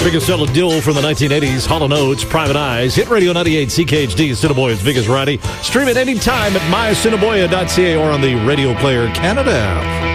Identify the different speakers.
Speaker 1: Biggest seller duel from the 1980s, Hall & Oates, Private Eyes, Hit Radio 98, CKHD, Assiniboia's biggest variety. Stream it anytime at myAssiniboia.ca or on the Radio Player Canada app.